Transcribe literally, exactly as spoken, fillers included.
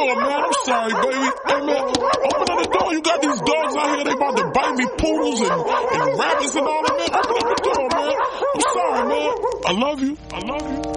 door, man. I'm sorry, baby. Hey, man, open up the door. You got these dogs out here. They about to bite me, poodles and, and rabbits and all that, man. Open up the door, man. I'm sorry, man. I love you. I love you.